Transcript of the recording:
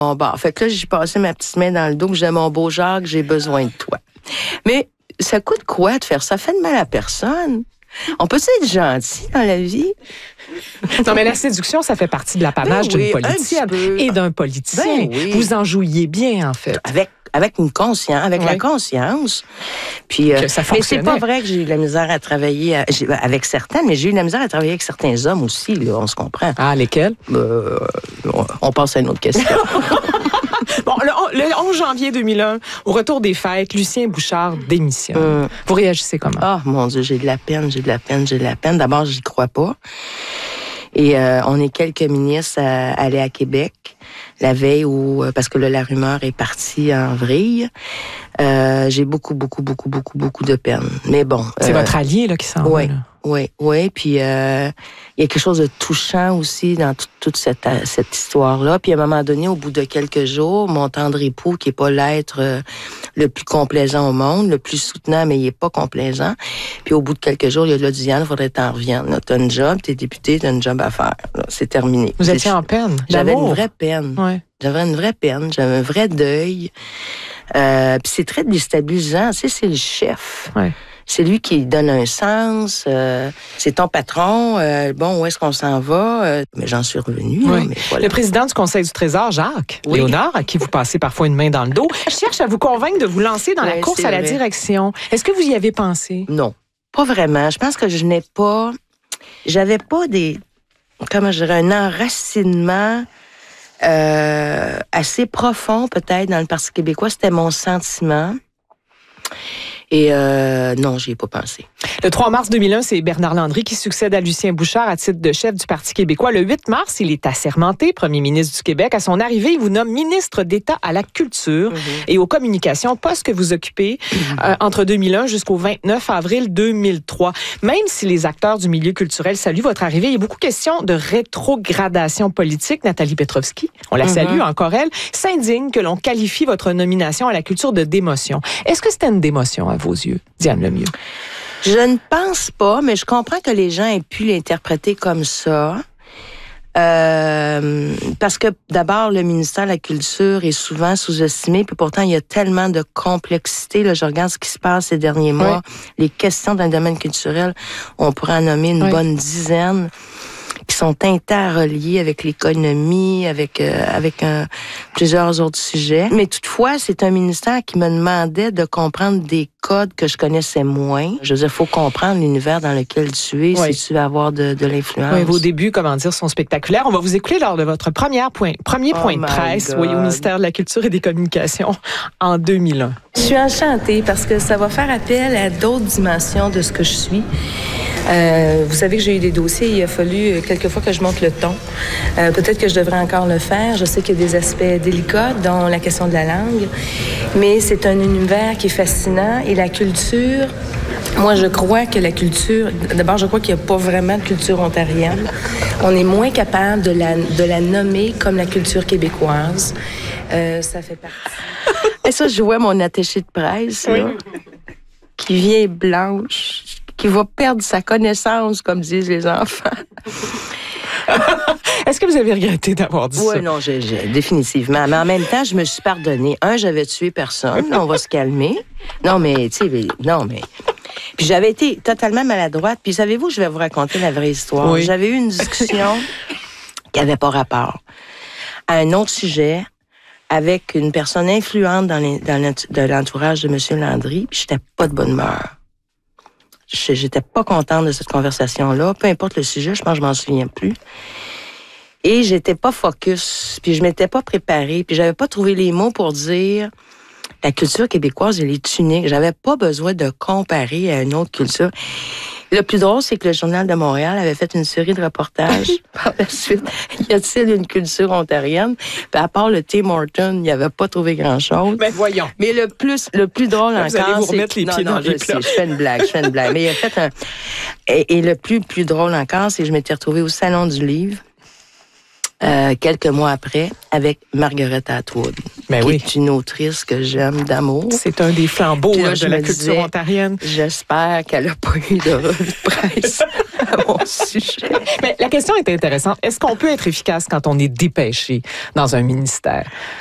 Bon, fait que là, j'ai passé ma petite main dans le dos, que j'ai mon beau Jacques, j'ai besoin de toi. Mais ça coûte quoi de faire ça? Ça fait de mal à personne. On peut être gentil dans la vie? Non, mais la séduction, ça fait partie de l'apanage d'une politicienne et d'un politicien. Vous en jouiez bien, en fait. Avec une conscience, avec la conscience. Puis, mais c'est pas vrai que j'ai eu de la misère à travailler avec certains, mais j'ai eu de la misère à travailler avec certains hommes aussi, là, on se comprend. Ah, lesquels? On passe à une autre question. Bon, le 11 janvier 2001, au retour des fêtes, Lucien Bouchard démissionne. Vous réagissez comment? Ah, mon Dieu, j'ai de la peine. D'abord, j'y crois pas. Et on est quelques ministres à aller à Québec la veille parce que là, la rumeur est partie en vrille. J'ai beaucoup de peine. Mais bon. C'est votre allié, là, qui s'en va, là. Oui. Puis, il y a quelque chose de touchant aussi dans toute cette histoire-là. Puis, à un moment donné, au bout de quelques jours, mon tendre époux, qui est pas l'être le plus complaisant au monde, le plus soutenant, mais il est pas complaisant. Puis, au bout de quelques jours, il a dit, Diane, il faudrait t'en reviendre. T'as une job, t'es député, t'as une job à faire. Là, c'est terminé. Vous étiez en peine? J'avais une vraie peine. Ouais. J'avais un vrai deuil. Puis, c'est très déstabilisant. Tu sais, c'est le chef. Ouais. C'est lui qui donne un sens. C'est ton patron. Où est-ce qu'on s'en va? Mais j'en suis revenue. Oui. Mais voilà. Le président du Conseil du Trésor, Jacques Léonard, à qui vous passez parfois une main dans le dos, cherche à vous convaincre de vous lancer dans la course à la direction. Est-ce que vous y avez pensé? Non, pas vraiment. Je pense que j'avais pas un enracinement assez profond peut-être dans le Parti québécois. C'était mon sentiment. Et non, j'y ai pas pensé. Le 3 mars 2001, c'est Bernard Landry qui succède à Lucien Bouchard à titre de chef du Parti québécois. Le 8 mars, il est assermenté premier ministre du Québec. À son arrivée, il vous nomme ministre d'État à la culture et aux communications, poste que vous occupez entre 2001 jusqu'au 29 avril 2003. Même si les acteurs du milieu culturel saluent votre arrivée, il y a beaucoup question de rétrogradation politique. Nathalie Petrovski, on la salue encore elle, s'indigne que l'on qualifie votre nomination à la culture de démotion. Est-ce que c'était une démotion à vos yeux, Diane Lemieux? Je ne pense pas, mais je comprends que les gens aient pu l'interpréter comme ça. Parce que d'abord, le ministère de la Culture est souvent sous-estimé, puis pourtant, il y a tellement de complexité. Là, je regarde ce qui se passe ces derniers mois. Les questions dans le domaine culturel, on pourrait en nommer une bonne dizaine, qui sont interreliées avec l'économie, avec plusieurs autres sujets. Mais toutefois, c'est un ministère qui me demandait de comprendre des codes que je connaissais moins. Je veux dire, il faut comprendre l'univers dans lequel tu es si tu veux avoir de l'influence. Oui, vos débuts, comment dire, sont spectaculaires. On va vous écouter lors de votre premier point de presse au ministère de la Culture et des Communications en 2001. Je suis enchantée parce que ça va faire appel à d'autres dimensions de ce que je suis. Vous savez que j'ai eu des dossiers, il a fallu quelquefois que je monte le ton. Peut-être que je devrais encore le faire. Je sais qu'il y a des aspects délicats, dont la question de la langue. Mais c'est un univers qui est fascinant. Et la culture, moi, je crois que la culture... D'abord, je crois qu'il n'y a pas vraiment de culture ontarienne. On est moins capable de la nommer comme la culture québécoise. Ça fait partie... Et ça, je vois mon attaché de presse, là, qui vient blanche, qui va perdre sa connaissance, comme disent les enfants. Est-ce que vous avez regretté d'avoir dit ça? Oui, non, définitivement. Mais en même temps, je me suis pardonnée. J'avais tué personne. On va se calmer. Non, mais, tu sais, Puis j'avais été totalement maladroite. Puis savez-vous, je vais vous raconter la vraie histoire. Oui. J'avais eu une discussion qui n'avait pas rapport à un autre sujet avec une personne influente de l'entourage de M. Landry. Puis j'étais pas de bonne humeur. J'étais pas contente de cette conversation-là. Peu importe le sujet, je pense que je m'en souviens plus. Et j'étais pas focus, puis je m'étais pas préparée, puis j'avais pas trouvé les mots pour dire la culture québécoise, elle est unique. J'avais pas besoin de comparer à une autre culture. Le plus drôle, c'est que le Journal de Montréal avait fait une série de reportages par la suite. Y a-t-il une culture ontarienne? Puis à part le Tim Horton, il n'y avait pas trouvé grand-chose. Mais voyons. Mais le plus drôle encore, vous allez vous remettre les pieds dans les plats. Je fais une blague. Mais il a fait Et le plus drôle encore, c'est que je m'étais retrouvée au Salon du Livre quelques mois après avec Margaret Atwood, qui est une autrice que j'aime d'amour. C'est un des flambeaux de la culture ontarienne. J'espère qu'elle n'a pas eu de revue de presse. à mon sujet. Mais la question est intéressante. Est-ce qu'on peut être efficace quand on est dépêché dans un ministère?